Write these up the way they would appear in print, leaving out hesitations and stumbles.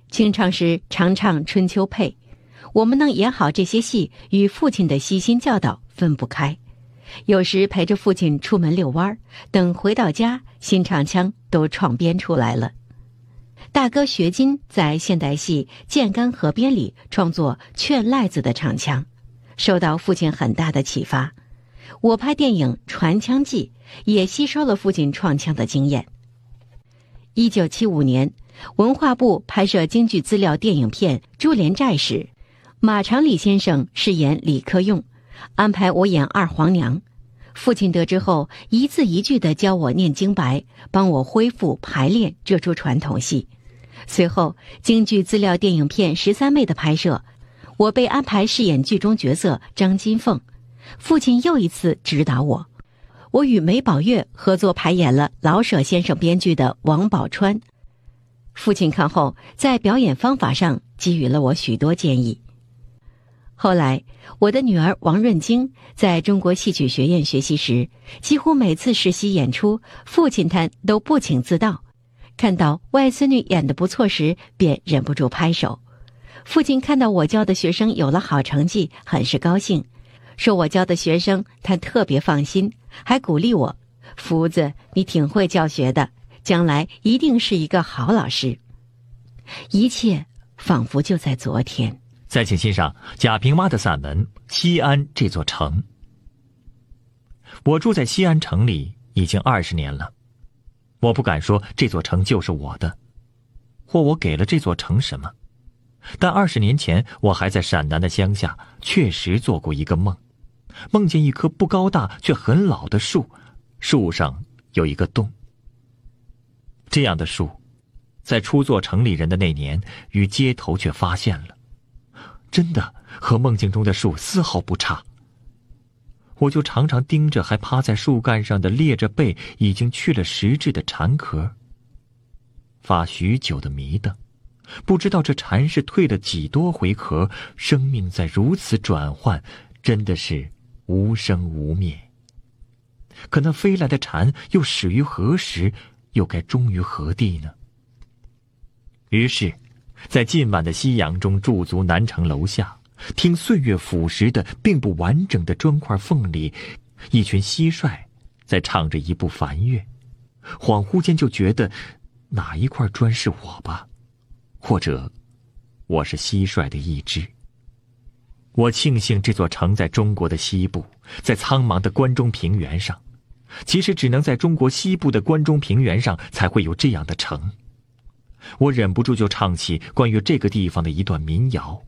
清唱时常唱《春秋配》，我们能演好这些戏，与父亲的悉心教导分不开。有时陪着父亲出门遛弯，等回到家，新唱腔都创编出来了。大哥学金在现代戏《建干河边》里创作《劝赖子》的唱腔，受到父亲很大的启发。我拍电影《传腔记》也吸收了父亲创腔的经验。1975年，文化部拍摄京剧资料电影片《珠帘寨》时，马长礼先生饰演李克用，安排我演二黄娘。父亲得知后，一字一句地教我念京白，帮我恢复排练这出传统戏。随后，京剧资料电影片《13妹》的拍摄，我被安排饰演剧中角色张金凤。父亲又一次指导我，我与梅宝月合作排演了老舍先生编剧的《王宝钏》。父亲看后，在表演方法上给予了我许多建议。后来，我的女儿王润京在中国戏曲学院学习时，几乎每次实习演出，父亲他都不请自到。看到外孙女演得不错时，便忍不住拍手。父亲看到我教的学生有了好成绩，很是高兴，说我教的学生他特别放心，还鼓励我：“福子，你挺会教学的，将来一定是一个好老师。”一切仿佛就在昨天。 再请欣赏贾平凹的散文《西安这座城》。我住在西安城里已经20年了，我不敢说这座城就是我的，或我给了这座城什么，但20年前我还在陕南的乡下，确实做过一个梦，梦见一棵不高大却很老的树，树上有一个洞。这样的树，在初做城里人的那年，于街头却发现了，真的和梦境中的树丝毫不差。我就常常盯着还趴在树干上的裂着背已经去了实质的蝉壳，发许久的迷瞪，不知道这蝉是蜕了几多回壳，生命在如此转换，真的是无生无灭。可那飞来的蝉又始于何时，又该终于何地呢？于是在近晚的夕阳中驻足南城楼下，听岁月腐蚀的并不完整的砖块缝里，一群蟋蟀在唱着一部梵乐，恍惚间就觉得哪一块砖是我吧，或者我是蟋蟀的一只。我庆幸这座城在中国的西部，在苍茫的关中平原上，其实只能在中国西部的关中平原上才会有这样的城。我忍不住就唱起关于这个地方的一段民谣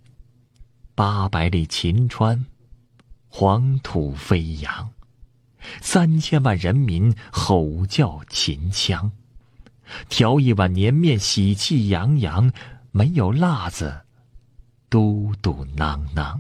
：800里秦川，黄土飞扬，3000万人民吼叫秦腔，调一碗年面喜气洋洋，没有辣子，嘟嘟囔囔。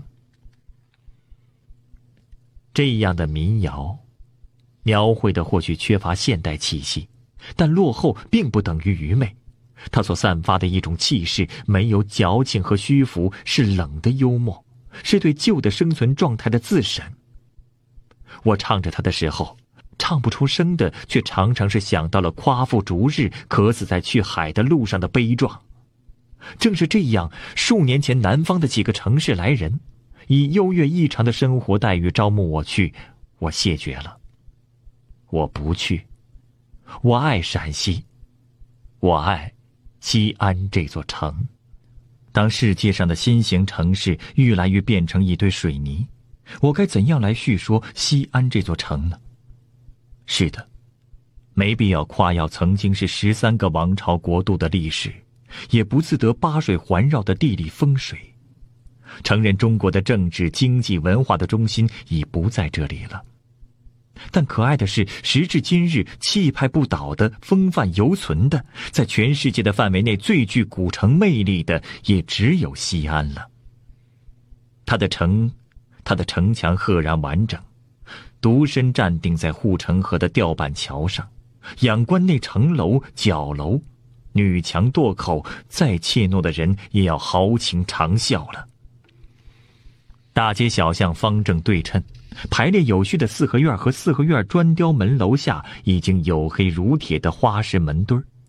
这样的民谣，描绘的或许缺乏现代气息，但落后并不等于愚昧。它所散发的一种气势，没有矫情和虚浮，是冷的幽默，是对旧的生存状态的自审。我唱着它的时候，唱不出声的，却常常是想到了夸父逐日，渴死在去海的路上的悲壮。正是这样，数年前南方的几个城市来人，以优越异常的生活待遇招募我去，我谢绝了。我不去，我爱陕西，我爱西安这座城。当世界上的新型城市愈来愈变成一堆水泥，我该怎样来叙说西安这座城呢？是的，没必要夸耀曾经是13个王朝国度的历史，也不自得8水环绕的地理风水，承认中国的政治、经济、文化的中心已不在这里了。但可爱的是，时至今日，气派不倒的、风范犹存的，在全世界的范围内最具古城魅力的，也只有西安了。它的城墙赫然完整，独身站定在护城河的吊板桥上，仰观那城楼、角楼、女墙垛口，再怯懦的人也要豪情长啸了。大街小巷方正对称，排列有序的四合院和四合院砖雕门楼下，已经黝黑如铁的花石门墩，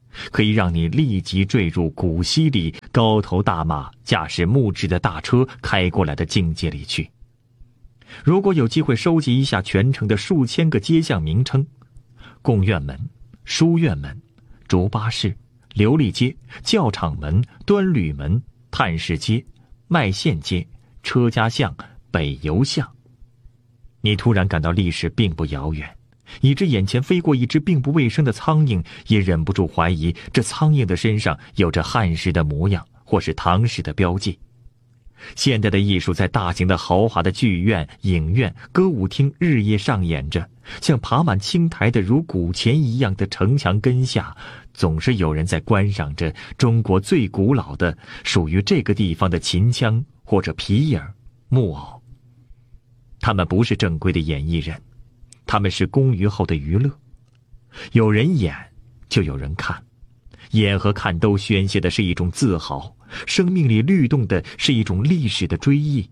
可以让你立即坠入古稀里高头大马驾驶木质的大车开过来的境界里去。如果有机会收集一下全城的数千个街巷名称，贡院门、书院门、竹巴士、琉璃街、教场门、端吕门、探视街、麦县街、车家巷、北邮巷，你突然感到历史并不遥远，以致眼前飞过一只并不卫生的苍蝇，也忍不住怀疑这苍蝇的身上有着汉时的模样，或是唐时的标记。现代的艺术在大型的豪华的剧院、影院、歌舞厅日夜上演着，像爬满青苔的如古钱一样的城墙根下，总是有人在观赏着中国最古老的属于这个地方的秦腔或者皮影、木偶。他们不是正规的演艺人，他们是工余后的娱乐。有人演，就有人看，演和看都宣泄的是一种自豪，生命里律动的是一种历史的追忆。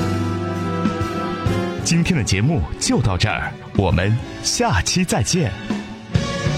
今天的节目就到这儿，我们下期再见。